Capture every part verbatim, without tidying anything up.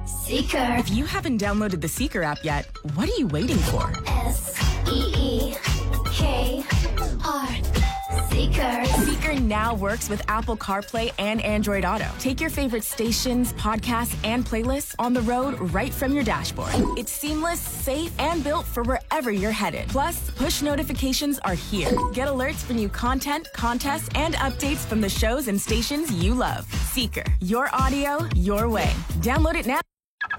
Seeker. If you haven't downloaded the Seeker app yet, what are you waiting for? S E E K R. Seeker. Seeker now works with Apple CarPlay and Android Auto. Take your favorite stations, podcasts, and playlists on the road right from your dashboard. It's seamless, safe, and built for wherever you're headed. Plus, push notifications are here. Get alerts for new content, contests, and updates from the shows and stations you love. Seeker. Your audio, your way. Download it now.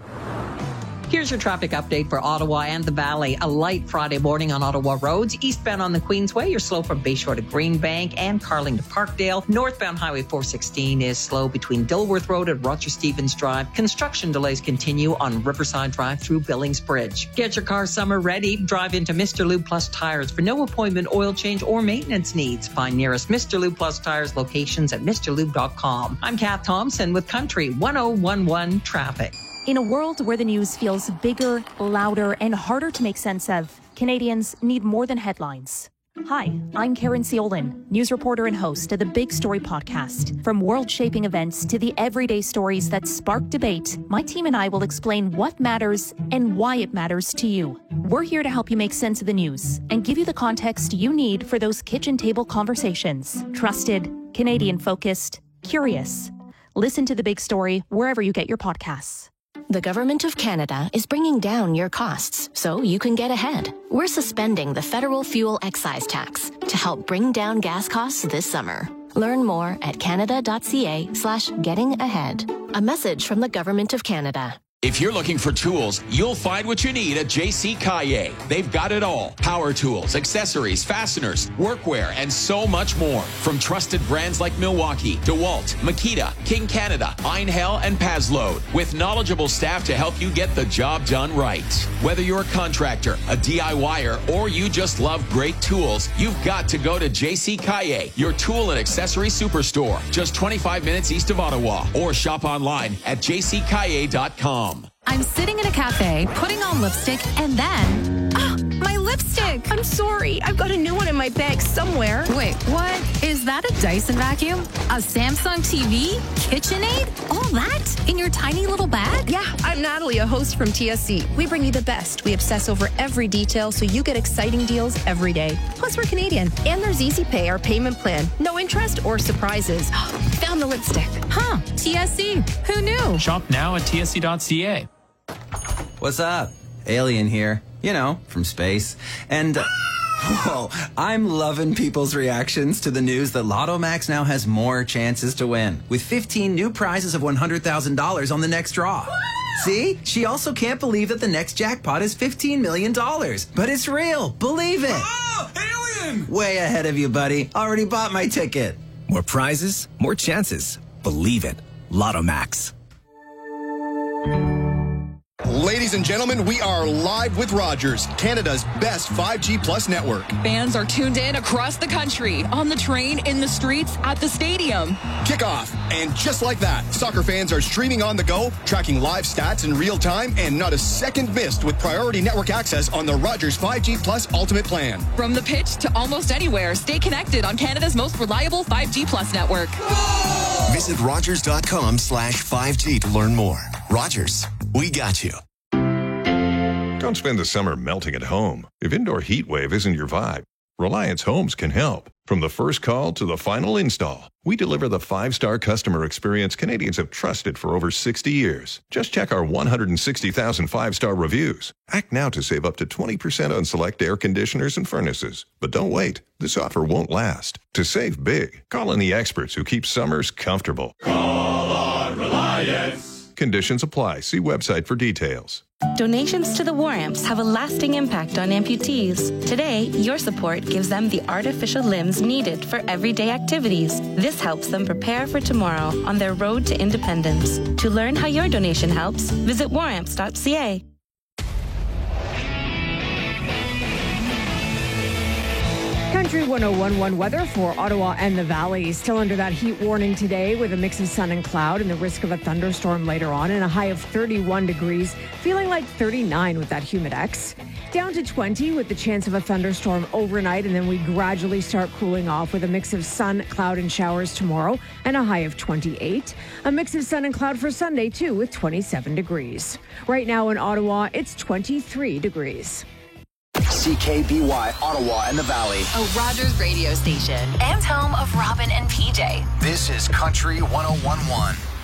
Here's your traffic update for Ottawa and the Valley. A light Friday morning on Ottawa roads. Eastbound on the Queensway, you're slow from Bayshore to Greenbank and Carling to Parkdale. Northbound Highway four sixteen is slow between Dilworth Road and Roger Stevens Drive. Construction delays continue on Riverside Drive through Billings Bridge. Get your car summer ready. Drive into Mister Lube Plus Tires for no appointment oil change or maintenance needs. Find nearest Mister Lube Plus Tires locations at Mr Lube dot com. I'm Kath Thompson with Country one oh one one Traffic. In a world where the news feels bigger, louder, and harder to make sense of, Canadians need more than headlines. Hi, I'm Karen Ciolin, news reporter and host of the Big Story podcast. From world-shaping events to the everyday stories that spark debate, my team and I will explain what matters and why it matters to you. We're here to help you make sense of the news and give you the context you need for those kitchen table conversations. Trusted, Canadian-focused, curious. Listen to The Big Story wherever you get your podcasts. The Government of Canada is bringing down your costs so you can get ahead. We're suspending the federal fuel excise tax to help bring down gas costs this summer. Learn more at canada.ca slash getting ahead. A message from the Government of Canada. If you're looking for tools, you'll find what you need at J C Caillet. They've got it all. Power tools, accessories, fasteners, workwear, and so much more. From trusted brands like Milwaukee, DeWalt, Makita, King Canada, Einhell, and Pazload. With knowledgeable staff to help you get the job done right. Whether you're a contractor, a DIYer, or you just love great tools, you've got to go to J C Caillet, your tool and accessory superstore. Just twenty-five minutes east of Ottawa. Or shop online at j c caillet dot com. I'm sitting in a cafe, putting on lipstick, and then... Oh, my lipstick! I'm sorry. I've got a new one in my bag somewhere. Wait, what? Is that a Dyson vacuum? A Samsung T V? KitchenAid? All that? In your tiny little bag? Yeah, I'm Natalie, a host from T S C. We bring you the best. We obsess over every detail so you get exciting deals every day. Plus, we're Canadian. And there's Easy Pay, our payment plan. No interest or surprises. Found the lipstick. Huh, T S C. Who knew? Shop now at T S C dot C A. What's up? Alien here. You know, from space. And, uh, whoa, I'm loving people's reactions to the news that Lotto Max now has more chances to win, with fifteen new prizes of one hundred thousand dollars on the next draw. See? She also can't believe that the next jackpot is fifteen million dollars. But it's real. Believe it. Oh, alien! Way ahead of you, buddy. Already bought my ticket. More prizes, more chances. Believe it. Lotto Max. Ladies and gentlemen, we are live with Rogers, Canada's best five G Plus network. Fans are tuned in across the country, on the train, in the streets, at the stadium. Kickoff. And just like that, soccer fans are streaming on the go, tracking live stats in real time, and not a second missed with priority network access on the Rogers five G Plus Ultimate Plan. From the pitch to almost anywhere, stay connected on Canada's most reliable five G Plus network. Whoa! Visit Rogers.com slash 5G to learn more. Rogers, we got you. Don't spend the summer melting at home. If indoor heat wave isn't your vibe, Reliance Homes can help. From the first call to the final install, we deliver the five-star customer experience Canadians have trusted for over sixty years. Just check our one hundred sixty thousand five-star reviews. Act now to save up to twenty percent on select air conditioners and furnaces. But don't wait. This offer won't last. To save big, call in the experts who keep summers comfortable. Call on Reliance. Conditions apply. See website for details. Donations to the War Amps have a lasting impact on amputees. Today, your support gives them the artificial limbs needed for everyday activities. This helps them prepare for tomorrow on their road to independence. To learn how your donation helps, visit war amps dot c a. Country one oh one point one weather for Ottawa and the Valley. Still under that heat warning today with a mix of sun and cloud and the risk of a thunderstorm later on, and a high of thirty-one degrees, feeling like thirty-nine with that humidex. Down to twenty with the chance of a thunderstorm overnight, and then we gradually start cooling off with a mix of sun, cloud, and showers tomorrow, and a high of twenty-eight. A mix of sun and cloud for Sunday, too, with twenty-seven degrees. Right now in Ottawa, it's twenty-three degrees. C K B Y, Ottawa and the Valley. A Rogers radio station and home of Robin and P J. This is Country one oh one point one.